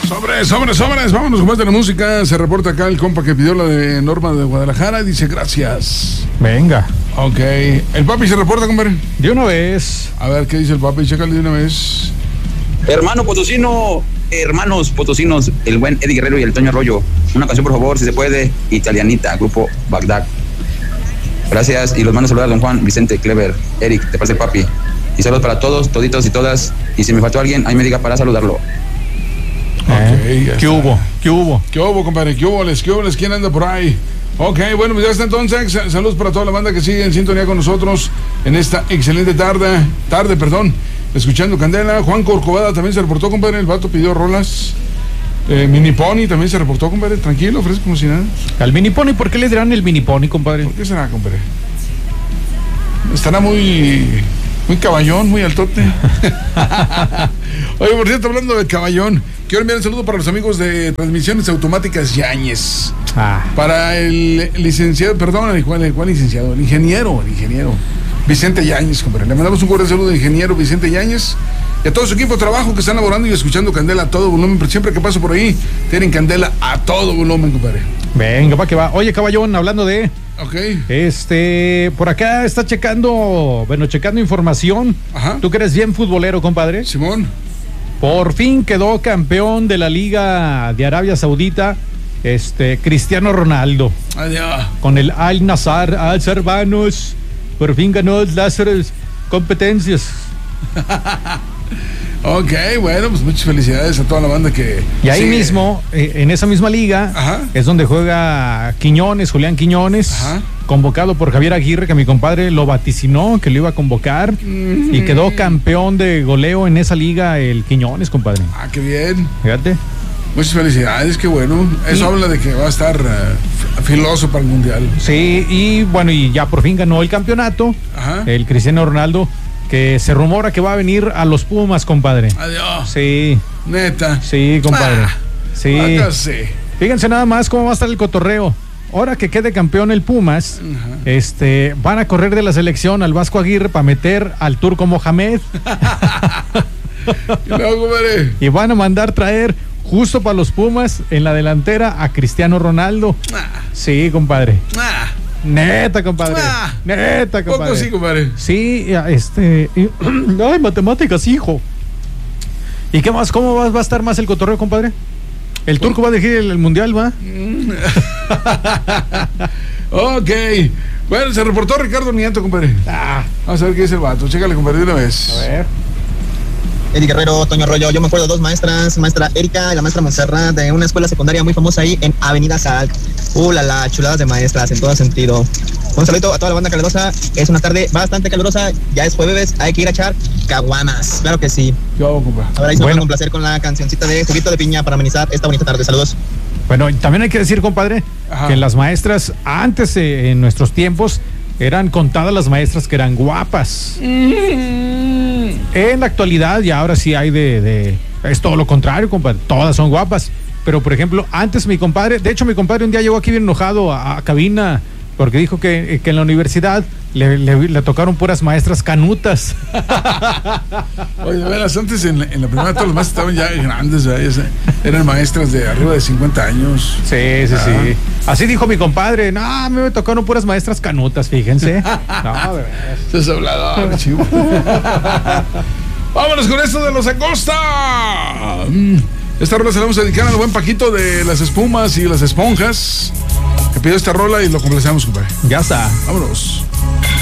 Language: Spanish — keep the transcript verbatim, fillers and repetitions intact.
Sobres, sobres, sobres. Vámonos con más de la música. Se reporta acá el compa que pidió la de Norma de Guadalajara. Dice gracias. Venga. Ok. El papi se reporta, compadre. De una vez. A ver, ¿qué dice el papi? Chécale de una vez. Hermano potosino, hermanos potosinos, el buen Eddie Guerrero y el Toño Arroyo. Una canción, por favor, si se puede. Italianita, grupo Bagdad. Gracias. Y los mando a saludar a don Juan, Vicente, Clever, Eric, de parte del papi. Y saludos para todos, toditos y todas. Y si me faltó alguien, ahí me diga para saludarlo. Okay, ¿Qué está. hubo? ¿Qué hubo? ¿Qué hubo, compadre? ¿Qué hubo? ¿Qué hubo? ¿Quién anda por ahí? Ok, bueno, pues ya está entonces. Saludos para toda la banda que sigue en sintonía con nosotros en esta excelente tarde, tarde, perdón, escuchando Candela. Juan Corcovada también se reportó, compadre. El vato pidió rolas. Eh, Mini Pony también se reportó, compadre. Tranquilo, fresco como si nada. ¿Al Mini Pony? ¿Por qué le dirán el Mini Pony, compadre? ¿Por qué será, compadre? Estará muy... Muy caballón, muy altote. Oye, por cierto, hablando de caballón, quiero enviar un saludo para los amigos de Transmisiones Automáticas Yáñez. Ah. Para el licenciado, perdón, el cual, el cual licenciado, el ingeniero, el ingeniero Vicente Yáñez, compadre. Le mandamos un cordial saludo al ingeniero Vicente Yáñez y a todo su equipo de trabajo que están laborando y escuchando Candela a todo volumen. Pero siempre que paso por ahí, tienen Candela a todo volumen, compadre. Venga, va que va. Oye, caballón, hablando de... Ok. Este, por acá está checando, bueno, checando información. Ajá. ¿Tú que eres bien futbolero, compadre? Simón. Por fin quedó campeón de la Liga de Arabia Saudita, este, Cristiano Ronaldo. Adiós. Con el Al Nassr, Al Servanos. Por fin ganó las competencias. Ok, bueno, pues muchas felicidades a toda la banda que... Y ahí sigue. mismo, eh, en esa misma liga, Ajá. es donde juega Quiñones, Julián Quiñones, Ajá. convocado por Javier Aguirre, que mi compadre lo vaticinó, que lo iba a convocar, Mm-hmm. y quedó campeón de goleo en esa liga el Quiñones, compadre. Ah, qué bien. Fíjate. Muchas felicidades, qué bueno. Eso Y- habla de que va a estar uh, filoso para el Mundial. Sí, y bueno, y ya por fin ganó el campeonato, Ajá. el Cristiano Ronaldo, que se rumora que va a venir a los Pumas, compadre. Adiós. Sí, Neta. sí, compadre. Ah, Sí. acá sí. Fíjense nada más cómo va a estar el cotorreo. Ahora que quede campeón el Pumas, Ajá. este, van a correr de la selección al Vasco Aguirre para meter al Turco Mohamed Y luego, compadre. y van a mandar traer justo para los Pumas en la delantera a Cristiano Ronaldo. Ah, Sí, compadre. ah, Neta, compadre. Ah. Neta, poco compadre. sí, compadre. Sí, este, y- ay, matemáticas, hijo. ¿Y qué más? ¿Cómo va, va a estar más el cotorreo, compadre? El Turco va a dirigir el, el mundial, ¿va? Ok. Bueno, se reportó Ricardo Nieto, compadre. Ah, Vamos a ver qué dice el vato. Chécale, compadre, de una vez. a ver. Eddie Guerrero, Toño Arroyo, yo me acuerdo de dos maestras, maestra Erika y la maestra Montserrat, de una escuela secundaria muy famosa ahí en Avenida Sal. Uh, la, la, chuladas de maestras en todo sentido. Un saludo a toda la banda calurosa, es una tarde bastante calurosa, ya es jueves, hay que ir a echar caguamas, claro que sí. ¿Qué hago, compadre? Ahora sí, Bueno. un placer con la cancioncita de Juguito de Piña para amenizar esta bonita tarde, saludos. Bueno, y también hay que decir, compadre, Ajá. que las maestras antes, eh, en nuestros tiempos, eran contadas las maestras que eran guapas. En la actualidad, y ahora sí hay de, de... Es todo lo contrario, compadre. Todas son guapas. Pero, por ejemplo, antes mi compadre... De hecho, mi compadre un día llegó aquí bien enojado a, a cabina porque dijo que, que en la universidad le, le, le tocaron puras maestras canutas. Oye, de veras, antes en la, en la primera todas las más estaban ya grandes, ¿verdad? Ya se- eran maestras de arriba de cincuenta años. Sí, sí, Ah. sí. Así dijo mi compadre. No, a mí me tocaron puras maestras canutas, fíjense. No, de veras. Eso es hablador, chivo. Vámonos con esto de los Acosta. Mm. Esta rola se la vamos a dedicar al buen Paquito de las espumas y las esponjas, que pidió esta rola y lo complacemos, compadre. Ya está. Vámonos.